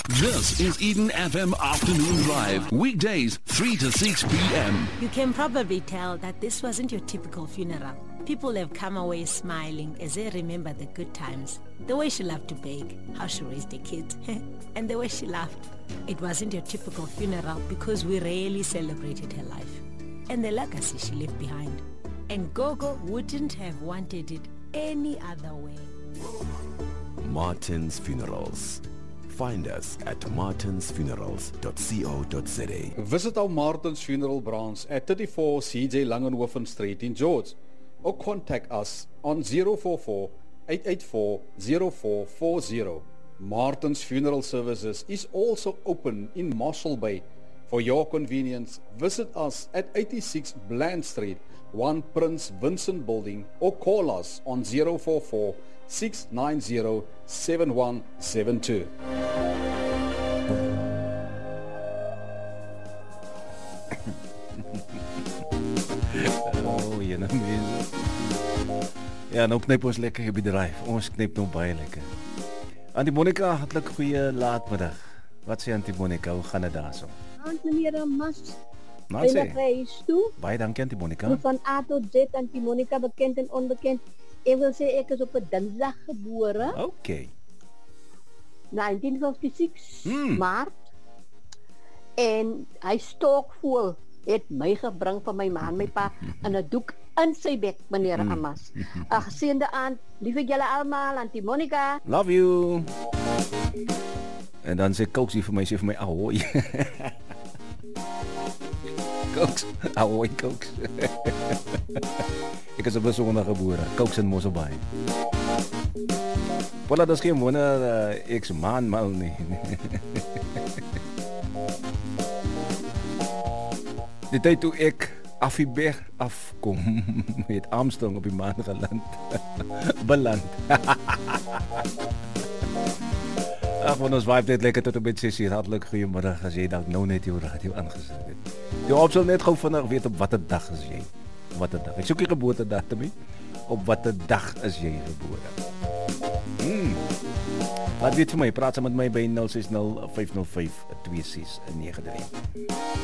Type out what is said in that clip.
This is Eden FM Afternoon Drive. Weekdays, 3 to 6 p.m. You can probably tell that this wasn't your typical funeral. People have come away smiling as they remember the good times. The way she loved to bake, how she raised a kid, and the way she laughed. It wasn't your typical funeral because we rarely celebrated her life and the legacy she left behind. And Gogo wouldn't have wanted it any other way. Martin's Funerals. Find us at martinsfunerals.co.za. Visit our Martin's Funeral branch at 34 CJ Langenhoven Street in George, or contact us on 044-884-0440. Martin's Funeral Services is also open in Marshall Bay. For your convenience, visit us at 86 Bland Street, 1 Prince Vincent Building, or call us on 044-690-7172. Oh, jy nou mense. Ja, nou knip ons lekker hier bedryf. Ons knip nou baie lekker. Auntie Monica, hartlik goeie laatmiddag. Wat sê Auntie Monica, hoe gaan dit daarso? Meneer Mas, Nancy, toe. baie dankie Auntie Monica. Van A tot Z, Auntie Monica, bekend en onbekend. Ek wil sê, ek is op 'n dinsdag gebore. Okay. 1956, Maart. En hy stokvoel het my gebring van my ma en my pa in 'n doek in sy bek, meneer Amas. 'n Geseënde aand, lief vir julle almal, Auntie Monica. Love you. En dan sê Cokes vir my, ahoy. Cokes, ahoy Cokes. Ek is op 'n Sondag gebore, Cokes in Mosselbaai. Voilà, dat is geen wonder, ex-man mal nie. Die tyd toe ek Affieberg afkom, het Armstrong op die maan geland. Beland. Ag, want ons vibe net lekker tot op met 6:00. Hartlik goeiemiddag as jy dalk nou net jou radio aangesit het. Jy opsal net gou vinnig weet op watter dag is jy. Watter dag? Ek soek die geboortedatum nie. Op watter dag is jy gebore? Laat weet vir my, praat saam met my by 060 505 2693.